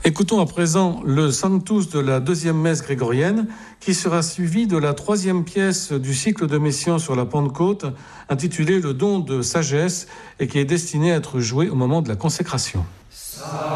Écoutons à présent le Sanctus de la deuxième messe grégorienne qui sera suivi de la troisième pièce du cycle de Messiaen sur la Pentecôte intitulée Le don de sagesse et qui est destinée à être jouée au moment de la consécration.